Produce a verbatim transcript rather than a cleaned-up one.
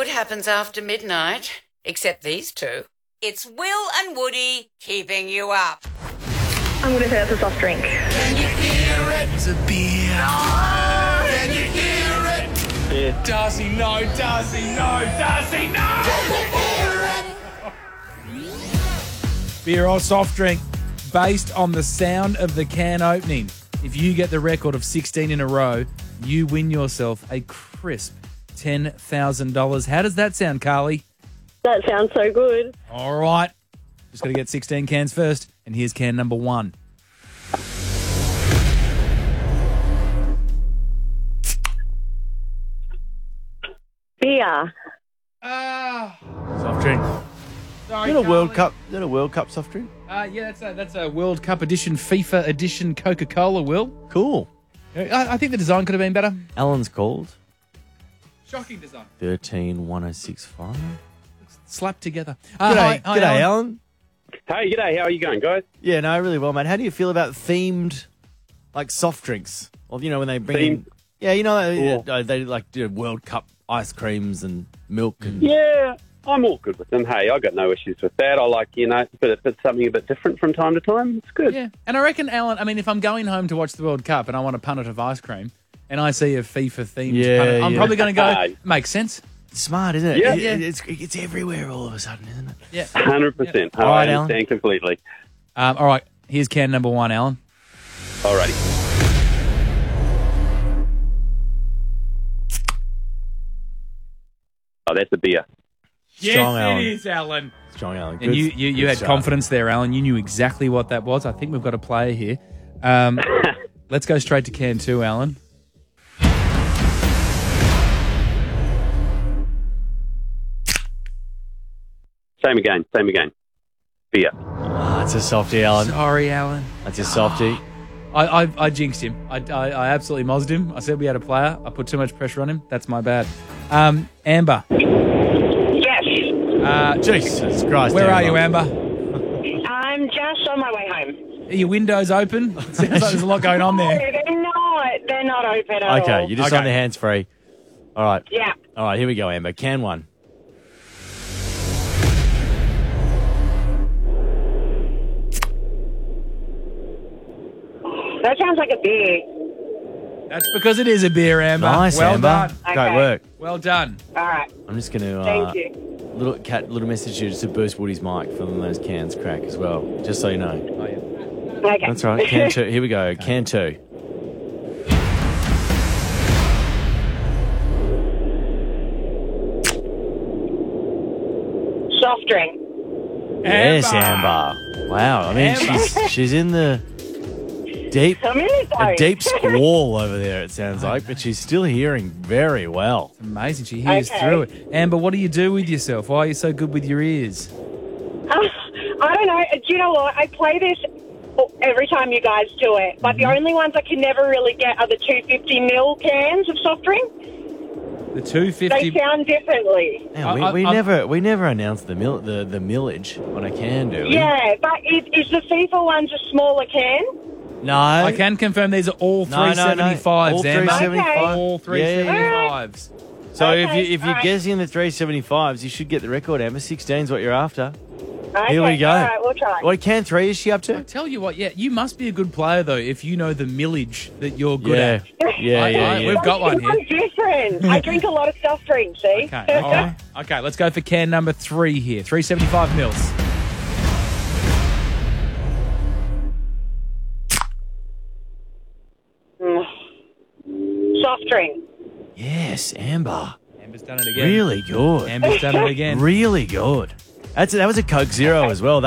good happens after midnight, except these two. It's Will and Woody keeping you up. I'm going to say that's a soft drink. Can you hear it? It's a beer. No! Can you hear it? Yeah. Darcy, no. Darcy, no. Darcy, no! Can you hear it? Beer or soft drink based on the sound of the can opening. If you get the record of sixteen in a row, you win yourself a crisp ten thousand dollars. How does that sound, Carly? That sounds so good. All right. Just got to get sixteen cans first. And here's can number one. Beer. Ah. Soft drink. Sorry, Is that a World Carly. Cup? Is that a World Cup soft drink? Uh, yeah, that's a, that's a World Cup edition, FIFA edition Coca-Cola, Will. Cool. I, I think the design could have been better. Alan's called Shocking design. thirteen one oh six five. Slapped together. Uh, G'day, hi- hi, g'day, Alan. Alan. Hey, g'day. How are you going, guys? Yeah, no, really well, mate. How do you feel about themed, like soft drinks? Or you know when they bring in, Themed? yeah, you know Yeah. uh, they like do World Cup ice creams and milk and Yeah, I'm all good with them. Hey, I got no issues with that. I like, you know, but if it's something a bit different from time to time, it's good. Yeah, and I reckon, Alan, I mean, if I'm going home to watch the World Cup and I want a punnet of ice cream and I see a FIFA-themed Yeah, punnet, I'm yeah. probably going to go, Aye. makes sense. smart, isn't it? Yeah. It- Yeah. It's it's everywhere all of a sudden, isn't it? Yeah. one hundred percent. All right, I Alan. understand completely. Um, all right, here's can number one, Alan. Alrighty. Oh, that's a beer. Strong, Alan. is, Alan. Strong, Alan. And Good- you, you, you good had start. confidence there, Alan. You knew exactly what that was. I think we've got a player here. Um, let's go straight to can two, Alan. Same again. Same again. Beer. Ah, it's a softie, Alan. Sorry, Alan. That's a softie. I, I, I jinxed him. I, I, I absolutely mozzed him. I said we had a player. I put too much pressure on him. That's my bad. Um, Amber, Yes. uh, Jesus Christ. where are you, Amber? Amber? I'm just on my way home. Are your windows open? It sounds like there's a lot going on No, there. they're not. They're not open at Okay, all. you're just Okay. on the hands free. All right. Yeah. All right, here we go, Amber. Can one. That sounds like a beer. That's because it is a beer, Amber. Nice, well Amber. done. Great Okay. work. Well done. All right. I'm just going to uh, Thank you. little cat little message you just to boost Woody's mic for when those cans crack as well. Just so you know. Oh, yeah. Okay. That's right. Can two. Here we go. Can two. Soft drink. Yes, Amber. Wow. I mean, Amber. she's she's in the deep I'm in it, a though. deep squall over there. It sounds like, but she's still hearing very well. Amazing. She hears Okay. through it. Amber, what do you do with yourself? Why are you so good with your ears? Uh, I don't know. Do you know what? I play this every time you guys do it, but the only ones I can never really get are the two hundred fifty mil cans of soft drink. The two They fifty. sound differently. Man, we, I- I- we I'm- never we never announced the mil, the the millage on a can, do we? Yeah, but is, is the FIFA ones a smaller can? No. I can confirm these are all No, no, no. three seventy-fives, All Amber. three seventy-five. All three seventy-fives. So if Okay, you if you're alright. guessing the three seventy-fives, you should get the record, Amber. sixteen's what you're after. Okay, Here we go. All right, we'll try. What can three is she up I to? tell you what, yeah, you must be a good player though if you know the millage that you're good Yeah. at. Yeah, I- yeah, I- yeah. We've got one here. I'm different. I drink a lot of soft drinks, see? Okay, okay, okay. Let's go for can number three here. Three seventy-five mils. Soft drink. Yes, Amber. Amber's done it again. Really good. Amber's done it again. Really good. That's that was a Coke Zero as well.